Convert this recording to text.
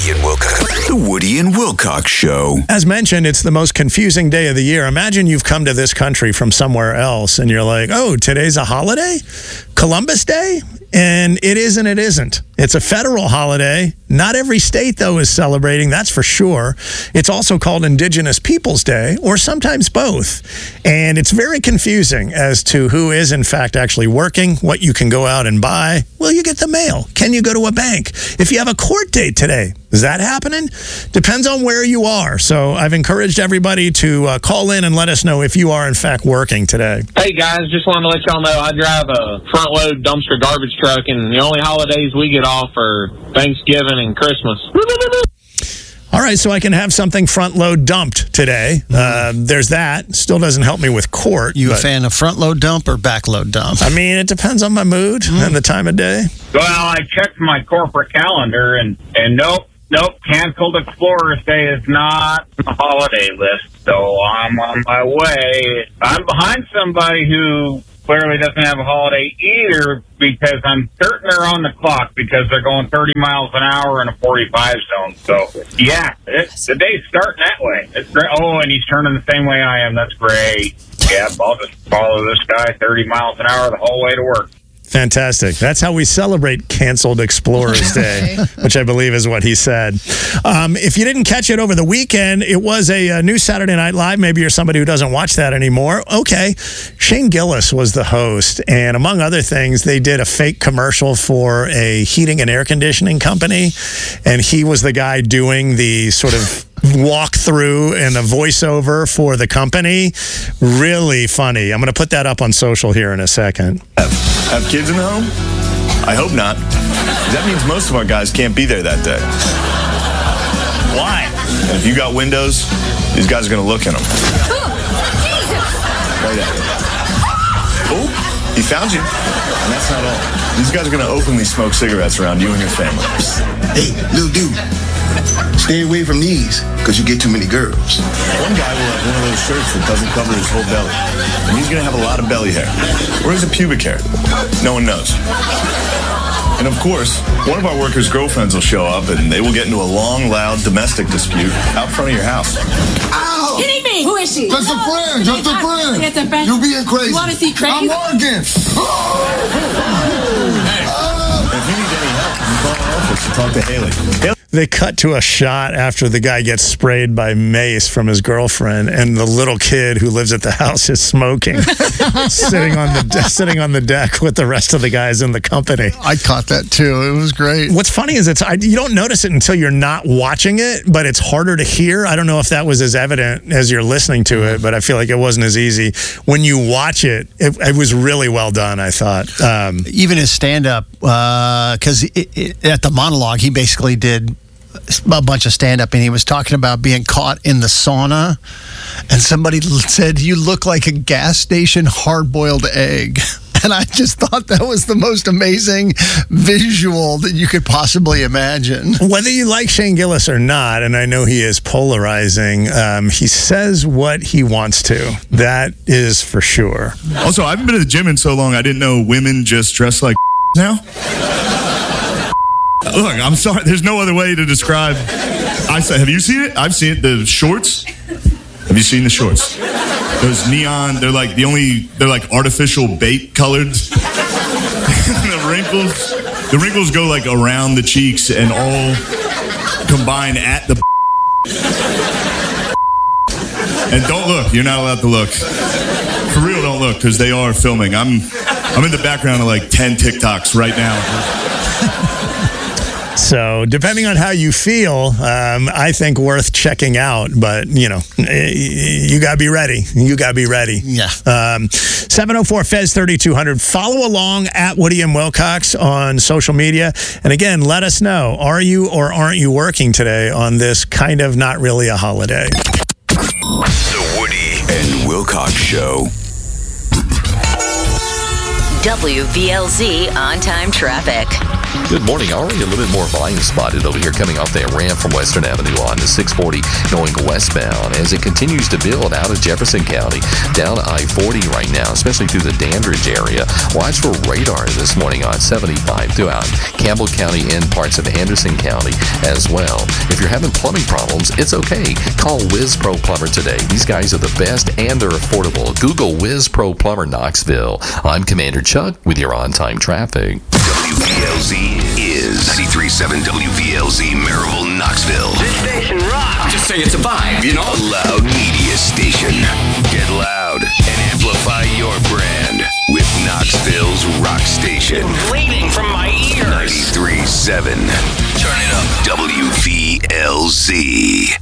Woody and Wilcox. The Woody and Wilcox Show. As mentioned, it's the most confusing day of the year. Imagine you've come to this country from somewhere else and you're like, oh, today's a holiday? Columbus Day? And it is and it isn't. It's a federal holiday. Not every state, though, is celebrating, that's for sure. It's also called Indigenous Peoples Day, or sometimes both. And it's very confusing as to who is, in fact, actually working, what you can go out and buy. Will you get the mail? Can you go to a bank? If you have a court date today, is that happening? Depends on where you are. So I've encouraged everybody to call in and let us know if you are, in fact, working today. Hey, guys, just wanted to let y'all know I drive a front-load dumpster garbage truck, and the only holidays we get off are Thanksgiving and Christmas. All right, so I can have something front-load dumped today. There's that. Still doesn't help me with court. You a fan of front-load dump or back-load dump? I mean, it depends on my mood and the time of day. Well, I checked my corporate calendar, and nope, canceled Explorers Day is not on the holiday list, so I'm on my way. I'm behind somebody who clearly doesn't have a holiday either, because I'm certain they're on the clock because they're going 30 miles an hour in a 45 zone. So, yeah, the day's starting that way. It's great. Oh, and he's turning the same way I am. That's great. Yeah, I'll just follow this guy 30 miles an hour the whole way to work. Fantastic. That's how we celebrate Canceled Explorers Day, which I believe is what he said. If you didn't catch it over the weekend, it was a new Saturday Night Live. Maybe you're somebody who doesn't watch that anymore. Okay. Shane Gillis was the host, and among other things, they did a fake commercial for a heating and air conditioning company, and he was the guy doing the sort of walkthrough and a voiceover for the company. Really funny. I'm going to put that up on social here in a second. Have kids in the home? I hope not. That means most of our guys can't be there that day. Why? And if you got windows, these guys are going to look in them. Right at you. Oh, he found you. And that's not all. These guys are going to openly smoke cigarettes around you and your family. Hey, little dude, stay away from these, because you get too many girls. One guy will have one of those shirts that doesn't cover his whole belly. And he's going to have a lot of belly hair. Where is the pubic hair? No one knows. And of course, one of our workers' girlfriends will show up, and they will get into a long, loud domestic dispute out front of your house. Ow! Hitting me! Who is she? Just a friend, just a friend. It's a friend. You being crazy. You want to see crazy? I'm working. If you need any help, you call our office and talk to Haley. They cut to a shot after the guy gets sprayed by mace from his girlfriend, and the little kid who lives at the house is smoking, sitting on the deck with the rest of the guys in the company. I caught that too. It was great. What's funny is you don't notice it until you're not watching it, but it's harder to hear. I don't know if that was as evident as you're listening to it, but I feel like it wasn't as easy. When you watch it, it was really well done, I thought. Even his stand-up, because at the monologue, he basically did a bunch of stand-up, and he was talking about being caught in the sauna, and somebody said, you look like a gas station hard-boiled egg. And I just thought that was the most amazing visual that you could possibly imagine. Whether you like Shane Gillis or not, and I know he is polarizing, he says what he wants to. That is for sure. Also, I haven't been to the gym in so long, I didn't know women just dress like now. Look, I'm sorry. There's no other way to describe. Have you seen it? I've seen it. The shorts. Have you seen the shorts? Those neon. They're like artificial bait colored. The wrinkles go like around the cheeks and all combine at the. And don't look. You're not allowed to look. For real, don't look, because they are filming. I'm in the background of like 10 TikToks right now. So, depending on how you feel, I think worth checking out. But, you got to be ready. You got to be ready. Yeah. 704-FEZ-3200. Follow along at Woody and Wilcox on social media. And again, let us know, are you or aren't you working today on this kind of not really a holiday? The Woody and Wilcox Show. WVLZ on-time traffic. Good morning. Already a little bit more volume spotted over here coming off that ramp from Western Avenue on to 640 going westbound as it continues to build out of Jefferson County down I-40 right now, especially through the Dandridge area. Watch for radar this morning on 75 throughout Campbell County and parts of Anderson County as well. If you're having plumbing problems, it's okay. Call Whiz Pro Plumber today. These guys are the best and they're affordable. Google Whiz Pro Plumber Knoxville. I'm Commander Chuck with your on-time traffic. WVLZ is 93.7 WVLZ Maryville, Knoxville. This station rocks. Just say it's a vibe, you know? A loud media station. Get loud and amplify your brand with Knoxville's rock station. Bleeding from my ears. 93.7. Turn it up. WVLZ.